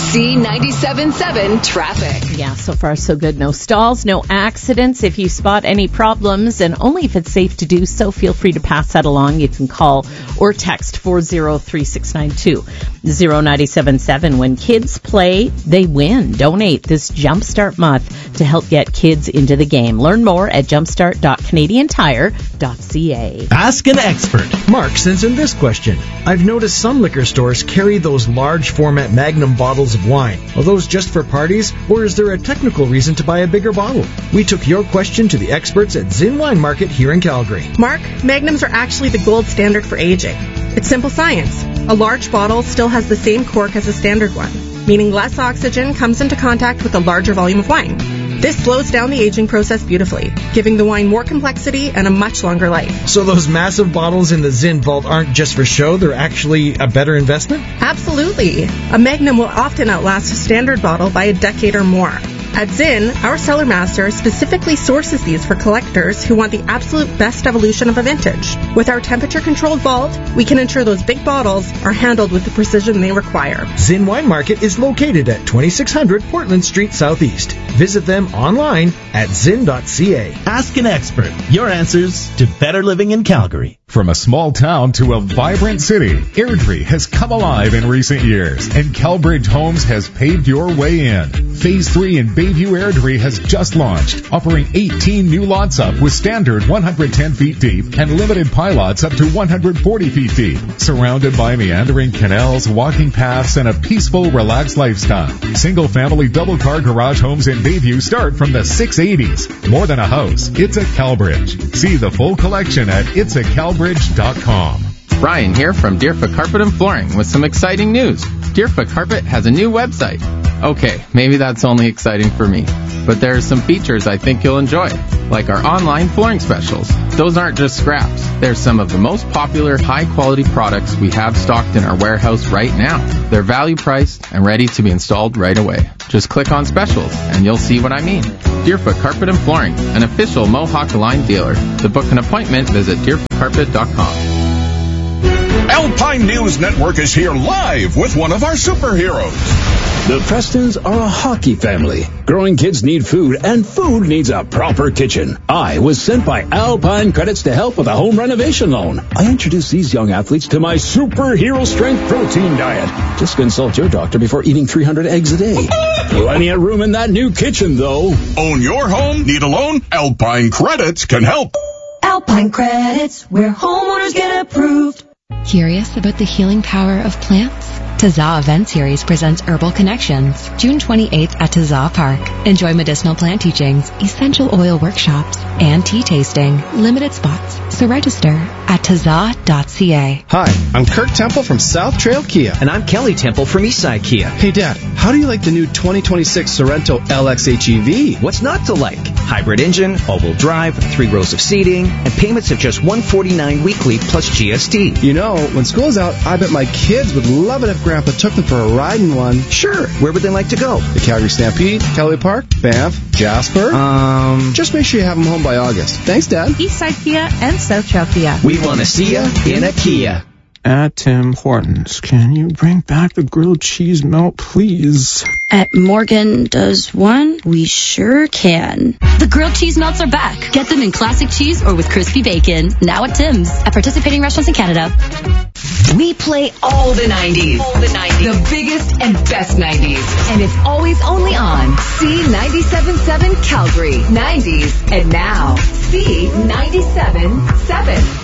C97.7 traffic. Yeah, so far so good. No stalls, no accidents. If you spot any problems, and only if it's safe to do so, feel free to pass that along. You can call or text 403692 0977. When kids play, they win. Donate this Jumpstart month to help get kids into the game. Learn more at jumpstart.canadiantire.ca. Ask an expert. Mark sends in this question. I've noticed some liquor stores carry those large format Magnum bottles of wine. Are those just for parties, or is there a technical reason to buy a bigger bottle? We took your question to the experts at Zinn Wine Market here in Calgary. Mark, Magnums are actually the gold standard for aging. It's simple science. A large bottle still has the same cork as a standard one, meaning less oxygen comes into contact with a larger volume of wine. This slows down the aging process beautifully, giving the wine more complexity and a much longer life. So those massive bottles in the Zinn vault aren't just for show, they're actually a better investment? Absolutely. A Magnum will often outlast a standard bottle by a decade or more. At Zinn, our cellar master specifically sources these for collectors who want the absolute best evolution of a vintage. With our temperature-controlled vault, we can ensure those big bottles are handled with the precision they require. Zinn Wine Market is located at 2600 Portland Street Southeast. Visit them online at zinn.ca. Ask an expert. Your answers to better living in Calgary. From a small town to a vibrant city, Airdrie has come alive in recent years, and CalBridge Homes has paved your way in. Phase 3 in Bayview Airdrie has just launched, offering 18 new lots up with standard 110 feet deep and limited pilots up to 140 feet deep. Surrounded by meandering canals, walking paths, and a peaceful, relaxed lifestyle. Single-family double-car garage homes in Bayview start from the 680s. More than a house, it's a CalBridge. See the full collection at itsacalbridge.com. Ryan here from Deerfoot Carpet and Flooring with some exciting news. Deerfoot Carpet has a new website. Okay, maybe that's only exciting for me, but there are some features I think you'll enjoy, like our online flooring specials. Those aren't just scraps. They're some of the most popular high-quality products we have stocked in our warehouse right now. They're value-priced and ready to be installed right away. Just click on specials and you'll see what I mean. Deerfoot Carpet and Flooring, an official Mohawk Line dealer. To book an appointment, visit deerfootcarpet.com. Alpine News Network is here live with one of our superheroes. The Prestons are a hockey family. Growing kids need food, and food needs a proper kitchen. I was sent by Alpine Credits to help with a home renovation loan. I introduced these young athletes to my superhero strength protein diet. Just consult your doctor before eating 300 eggs a day. Plenty of room in that new kitchen, though. Own your home? Need a loan? Alpine Credits can help. Alpine Credits, where homeowners get approved. Curious about the healing power of plants? Tazaa Event Series presents Herbal Connections, June 28th at Tazaa Park. Enjoy medicinal plant teachings, essential oil workshops, and tea tasting. Limited spots, so register at tazaa.ca. Hi, I'm Kirk Temple from South Trail Kia. And I'm Kelly Temple from Eastside Kia. Hey Dad, how do you like the new 2026 Sorento LX HEV? What's not to like? Hybrid engine, all-wheel drive, 3 rows of seating, and payments of just $149 weekly plus GST. You know, when school's out, I bet my kids would love it if Grandpa took them for a ride in one. Sure. Where would they like to go? The Calgary Stampede, Kelly Park, Banff, Jasper. Just make sure you have them home by August. Thanks, Dad. Eastside Kia and South Trail Kia. We want to see ya in a Kia. At Tim Hortons, can you bring back the grilled cheese melt, please? At Morgan Does One, we sure can. The grilled cheese melts are back. Get them in classic cheese or with crispy bacon. Now at Tim's. At participating restaurants in Canada. We play all the 90s. The biggest and best 90s. And it's always only on C97.7 Calgary. 90s and now C97.7.